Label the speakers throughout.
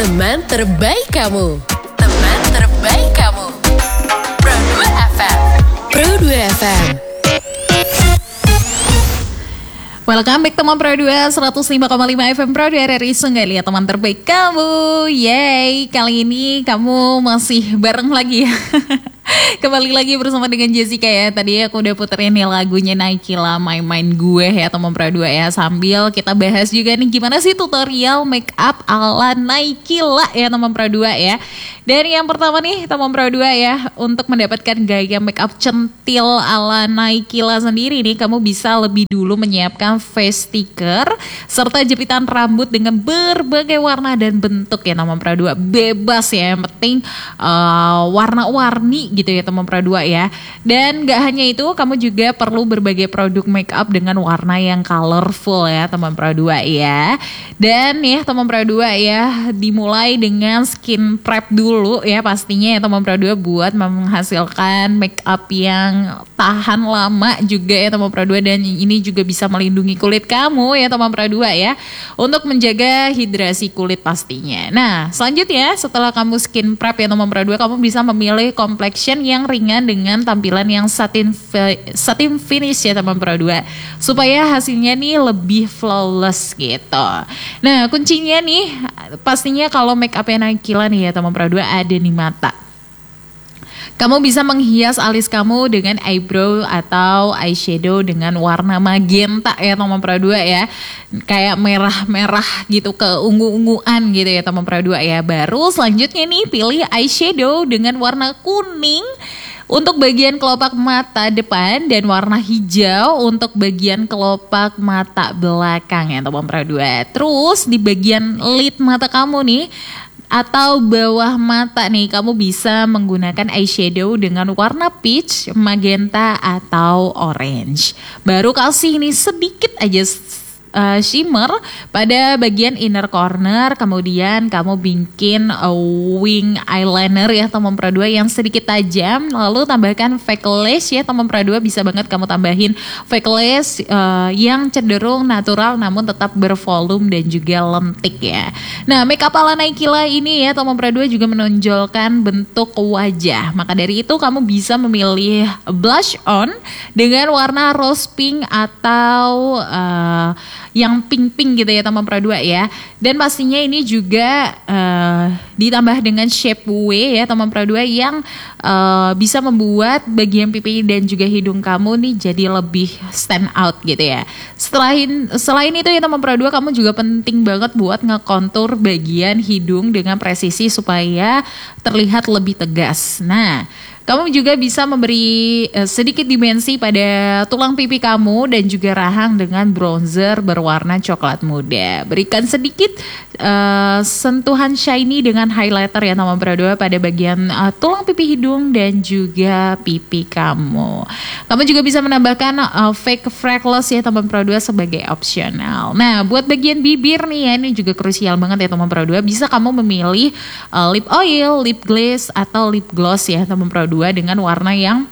Speaker 1: Teman terbaik kamu. Teman terbaik kamu. Pro 2 FM. Pro 2 FM.
Speaker 2: Welcome back teman Pro 2 105,5 FM Pro 2 RRI Sungai Liat, teman terbaik kamu. Yeay, kali ini kamu masih bareng lagi ya. Kembali lagi bersama dengan Jessica ya. Tadi aku udah puterin nih lagunya Naikila My Mind gue ya teman Pro 2 ya. Sambil kita bahas juga nih gimana sih tutorial make up ala Naikila ya teman Pro 2 ya. Dan yang pertama nih teman Pro 2 ya, untuk mendapatkan gaya make up centil ala Naikila sendiri nih, kamu bisa lebih dulu menyiapkan face sticker serta jepitan rambut dengan berbagai warna dan bentuk ya teman Pro 2. Bebas ya, yang penting warna-warni gitu ya teman Pro 2 ya. Dan gak hanya itu, kamu juga perlu berbagai produk make up dengan warna yang colorful ya teman Pro 2 ya. Dan ya teman Pro 2 ya, dimulai dengan skin prep dulu ya pastinya ya teman Pro 2, buat menghasilkan make up yang tahan lama juga ya teman Pro 2. Dan ini juga bisa melindungi kulit kamu ya teman Pro 2 ya, untuk menjaga hidrasi kulit pastinya. Nah selanjutnya setelah kamu skin prep ya teman Pro 2, kamu bisa memilih complexion yang ringan dengan tampilan yang satin finish ya teman Pro 2, supaya hasilnya nih lebih flawless gitu. Nah kuncinya nih pastinya kalau make up Naikila nih ya teman Pro 2, ada di mata. Kamu bisa menghias alis kamu dengan eyebrow atau eyeshadow dengan warna magenta ya teman Pro 2 ya. Kayak merah-merah gitu, keungu-unguan gitu ya teman Pro 2 ya. Baru selanjutnya nih pilih eyeshadow dengan warna kuning untuk bagian kelopak mata depan dan warna hijau untuk bagian kelopak mata belakang ya teman Pro 2. Terus di bagian lid mata kamu nih atau bawah mata nih, kamu bisa menggunakan eyeshadow dengan warna peach, magenta atau orange. Baru kasih nih sedikit aja shimmer pada bagian inner corner. Kemudian kamu bikin wing eyeliner ya teman Pro 2 yang sedikit tajam. Lalu tambahkan fake lash ya teman Pro 2. Bisa banget kamu tambahin fake lash yang cenderung natural namun tetap bervolume dan juga lentik ya. Nah make up ala Naikila ini ya teman Pro 2 juga menonjolkan bentuk wajah. Maka dari itu kamu bisa memilih blush on dengan warna rose pink atau yang pink-pink gitu ya teman Pro 2 ya. Dan pastinya ini juga ditambah dengan shape W ya teman Pro 2 yang bisa membuat bagian pipi dan juga hidung kamu nih jadi lebih stand out gitu ya. Selain itu ya teman Pro 2, kamu juga penting banget buat ngekontur bagian hidung dengan presisi supaya terlihat lebih tegas. Nah kamu juga bisa memberi sedikit dimensi pada tulang pipi kamu dan juga rahang dengan bronzer berwarna coklat muda. Berikan sedikit sentuhan shiny dengan highlighter ya teman Pro 2 pada bagian tulang pipi hidung dan juga pipi kamu. Kamu juga bisa menambahkan fake freckles ya teman Pro 2 sebagai opsional. Nah buat bagian bibir nih ya, ini juga krusial banget ya teman Pro 2. Bisa kamu memilih lip oil, lip glaze atau lip gloss ya teman Pro 2 dengan warna yang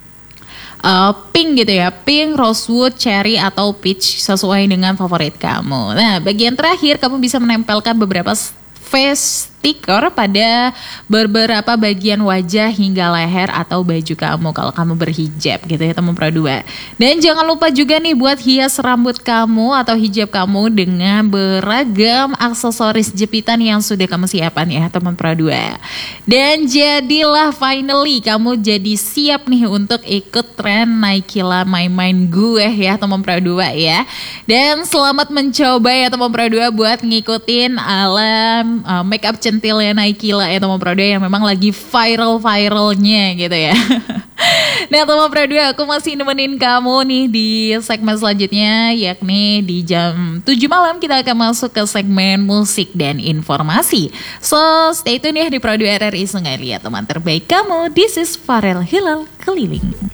Speaker 2: pink gitu ya, pink, rosewood, cherry atau peach sesuai dengan favorit kamu. Nah bagian terakhir kamu bisa menempelkan beberapa face sticker pada beberapa bagian wajah hingga leher atau baju kamu kalau kamu berhijab gitu ya teman Pro 2. Dan jangan lupa juga nih buat hias rambut kamu atau hijab kamu dengan beragam aksesoris jepitan yang sudah kamu siapkan ya teman Pro 2. Dan jadilah finally kamu jadi siap nih untuk ikut tren Naikila My Mind gue ya teman Pro 2 ya. Dan selamat mencoba ya teman Pro 2 buat ngikutin alam make up centilnya Naikila ya teman Pro 2 yang memang lagi viral-viralnya gitu ya. Nah teman Pro 2, aku masih nemenin kamu nih di segmen selanjutnya, yakni di jam 7 malam kita akan masuk ke segmen musik dan informasi. So stay tune ya di Pro 2 RRI Sungai Liat, teman terbaik kamu. This is Farel Hilal Keliling.